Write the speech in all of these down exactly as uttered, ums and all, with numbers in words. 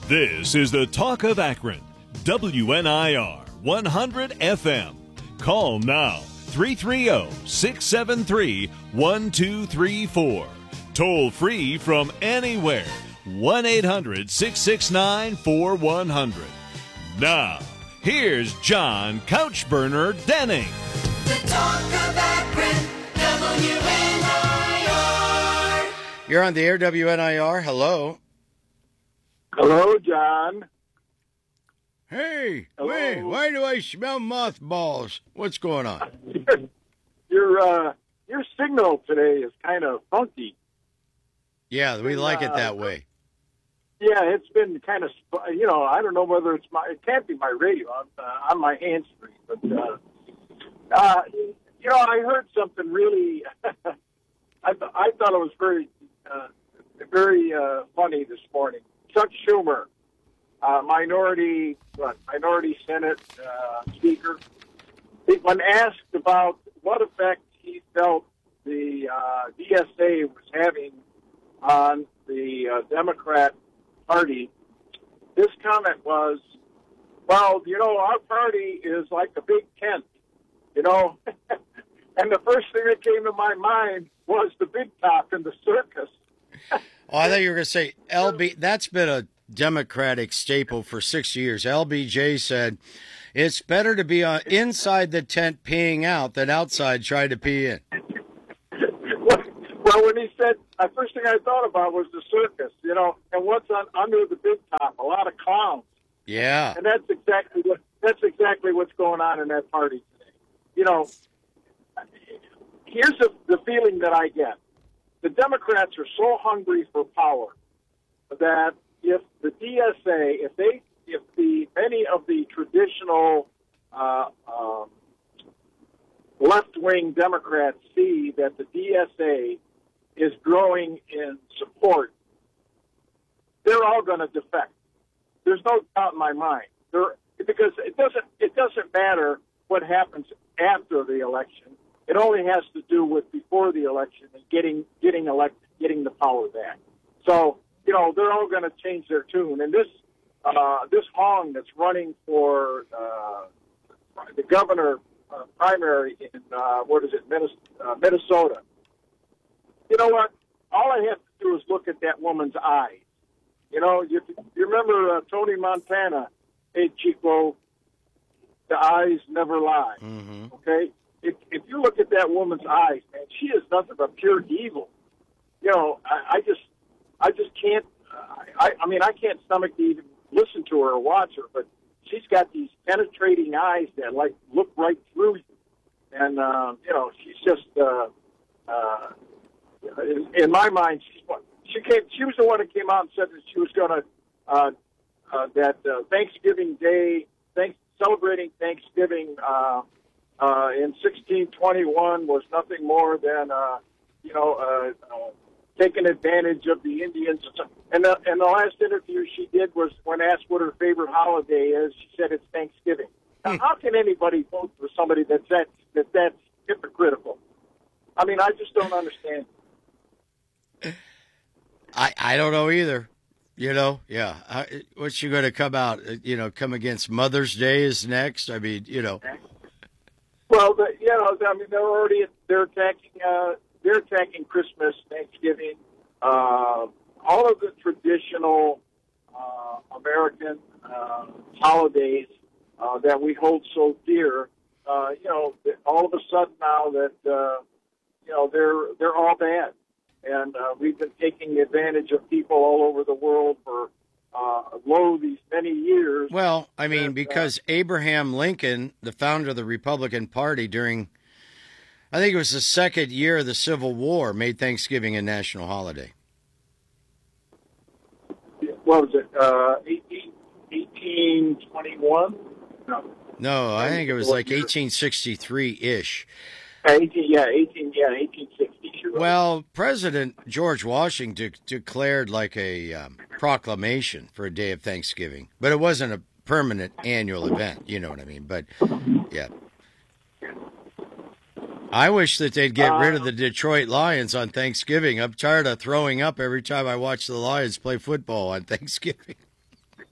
This is the Talk of Akron, W N I R one hundred F M. Call now, three three zero, six seven three, one two three four. Toll free from anywhere, one eight hundred, six six nine, four one zero zero. Now, here's John Couchburner Denning. The Talk of Akron, W N I R. You're on the air, W N I R. Hello. Hello, John. Hey, Hello. wait, why do I smell mothballs? What's going on? your uh, your signal today is kind of funky. Yeah, we like it Uh, that way. Yeah, it's been kind of, you know, I don't know whether it's my, it can't be my radio on, uh, on my hands free, but, uh, uh, you know, I heard something really, I, th- I thought it was very, uh, very uh, funny this morning. Chuck Schumer, uh, minority, what, minority Senate uh, speaker, when asked about what effect he felt the uh, D S A was having on the uh, Democrat Party, his comment was, well, you know, our party is like a big tent, you know. And the first thing that came to my mind was the big top in the circus. Oh, I thought you were going to say L B. That's been a Democratic staple for six years. L B J said, it's better to be on, inside the tent peeing out than outside trying to pee in. Well, when he said, the first thing I thought about was the circus, you know, and what's on under the big top? A lot of clowns. Yeah. And that's exactly what that's exactly what's going on in that party today. You know, here's the, the feeling that I get: the Democrats are so hungry for power that if the D S A, if they, if the many of the traditional uh, um, left-wing Democrats see that the D S A is growing in support, they're all going to defect. There's no doubt in my mind. They're, because it doesn't it doesn't matter what happens after the election. It only has to do with before the election and getting getting elected, getting the power back. So, you know, they're all going to change their tune. And this uh, this Hong that's running for uh, the governor uh, primary in uh, what is it, Minnesota, uh, Minnesota. You know what? All I have to do is look at that woman's eyes. You know, you, you remember uh, Tony Montana, hey, Chico, the eyes never lie. Mm-hmm. Okay? If, if you look at that woman's eyes, man, she is nothing but pure evil. You know, I, I just I just can't, uh, I, I mean, I can't stomach to even listen to her or watch her, but she's got these penetrating eyes that, like, look right through you. And, uh, you know, she's just... Uh, uh, In, in my mind, she, she came. She was the one that came out and said that she was going to uh, uh, that uh, Thanksgiving Day, thanks, celebrating Thanksgiving uh, uh, in sixteen twenty-one was nothing more than uh, you know uh, uh, taking advantage of the Indians. And the, and the last interview she did was when asked what her favorite holiday is, she said it's Thanksgiving. Now, how can anybody vote for somebody that's that, that that's hypocritical? I mean, I just don't understand. I, I don't know either. You know, yeah. I, what's she going to come out, you know, come against Mother's Day is next? I mean, you know. Well, the, you know, I mean, they're already, they're attacking, uh, they're attacking Christmas, Thanksgiving, uh, all of the traditional uh, American uh, holidays uh, that we hold so dear. Uh, you know, all of a sudden now that, uh, you know, they're they're all bad. And uh, we've been taking advantage of people all over the world for uh, lo these many years. Well, I mean, and, because uh, Abraham Lincoln, the founder of the Republican Party during, I think it was the second year of the Civil War, made Thanksgiving a national holiday. What was it, uh, eighteen twenty-one? No. No, I think it was like eighteen sixty-three-ish. eighteen, yeah, eighteen, yeah, eighteen sixty. Well, President George Washington de- declared like a um, proclamation for a day of Thanksgiving, but it wasn't a permanent annual event. You know what I mean? But yeah, I wish that they'd get rid of the Detroit Lions on Thanksgiving. I'm tired of throwing up every time I watch the Lions play football on Thanksgiving.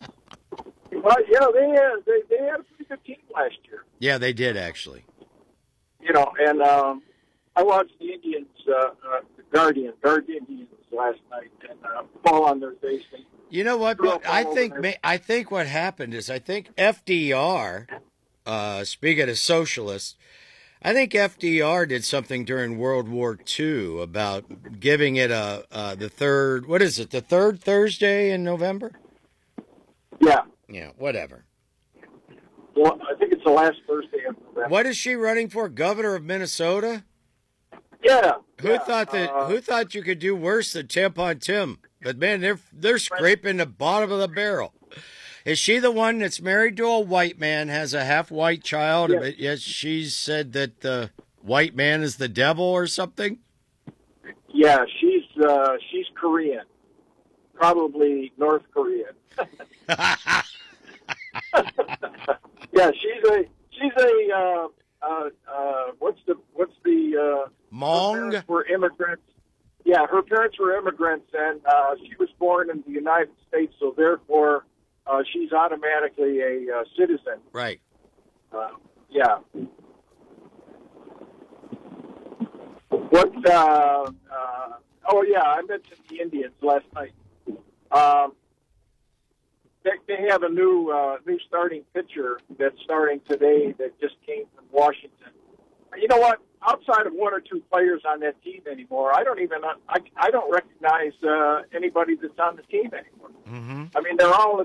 Well, you know, they had they, they had a pretty good team last year. Yeah, they did actually. You know, and um, I watched the Indians, uh, uh, the Guardian, Guard Indians last night, and uh, fall on their face. They You know what? threw But up I all think over ma- their- I think what happened is I think F D R, uh, speaking of socialists, I think F D R did something during World War Two about giving it a uh, the third. What is it? The third Thursday in November? Yeah. Yeah, whatever. Well, I think it's the last Thursday of November. What is she running for? Governor of Minnesota? Yeah. Who yeah, thought that? uh, Who thought you could do worse than Tampon Tim? But man, they're they're scraping the bottom of the barrel. Is she the one that's married to a white man, has a half white child? Yes. But yes, she said that the white man is the devil or something. Yeah, she's uh, she's Korean, probably North Korean. Yeah, she's a she's a uh, uh, uh, what's the what's the uh, her Mong. parents were immigrants. Yeah, her parents were immigrants, and uh, she was born in the United States, so therefore uh, she's automatically a uh, citizen. Right. Uh, yeah. What? Uh, uh, oh, yeah. I mentioned the Indians last night. Um, they, they have a new uh, new starting pitcher that's starting today that just came from Washington. You know what? Outside of one or two players on that team anymore, I don't even I, I don't recognize uh, anybody that's on the team anymore. Mm-hmm. I mean, they're all